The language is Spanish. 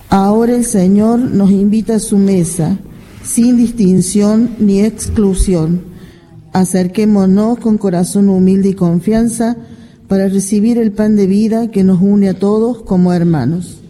Ahora el Señor nos invita a su mesa, sin distinción ni exclusión. Acerquémonos con corazón humilde y confianza para recibir el pan de vida que nos une a todos como hermanos.